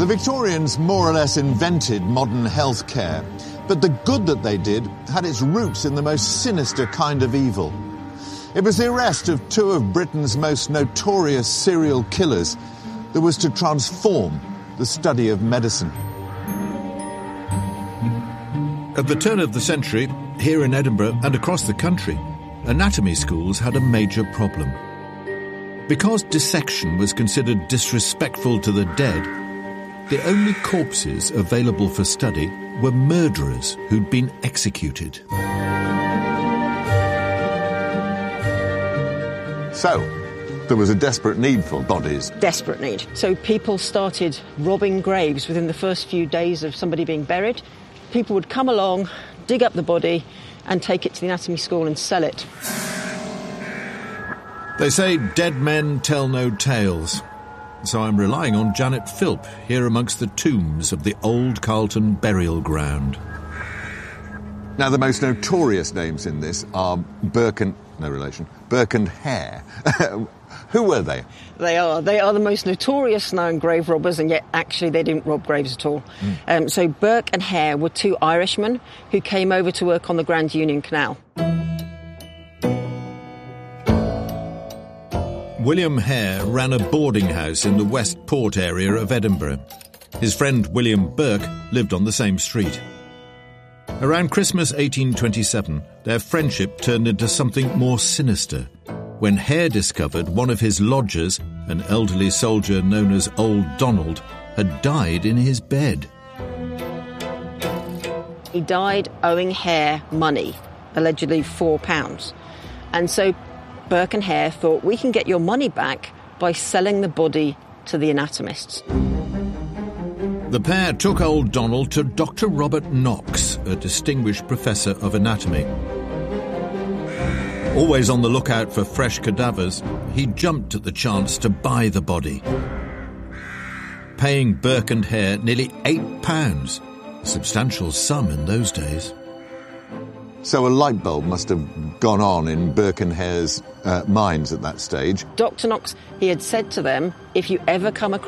The Victorians more or less invented modern health care, but the good that they did had its roots in the most sinister kind of evil. It was the arrest of two of Britain's most notorious serial killers that was to transform the study of medicine. At the turn of the century, here in Edinburgh and across the country, anatomy schools had a major problem. Because dissection was considered disrespectful to the dead, the only corpses available for study were murderers who'd been executed. So, there was a desperate need for bodies. Desperate need. So people started robbing graves within the first few days of somebody being buried. People would come along, dig up the body, and take it to the anatomy school and sell it. They say dead men tell no tales. So I'm relying on Janet Philp here amongst the tombs of the old Carlton burial ground. Now, the most notorious names in this are Burke and Hare. Who were they? They are the most notorious known grave robbers, and yet actually they didn't rob graves at all. So Burke and Hare were two Irishmen who came over to work on the Grand Union Canal. William Hare ran a boarding house in the West Port area of Edinburgh. His friend William Burke lived on the same street. Around Christmas 1827, their friendship turned into something more sinister when Hare discovered one of his lodgers, an elderly soldier known as Old Donald, had died in his bed. He died owing Hare money, allegedly £4. And so Burke and Hare thought, we can get your money back by selling the body to the anatomists. The pair took Old Donald to Dr. Robert Knox, a distinguished professor of anatomy. Always on the lookout for fresh cadavers, he jumped at the chance to buy the body, paying Burke and Hare nearly £8, a substantial sum in those days. So a light bulb must have gone on in Burke and Hare's minds at that stage. Dr. Knox, he had said to them, if you ever come across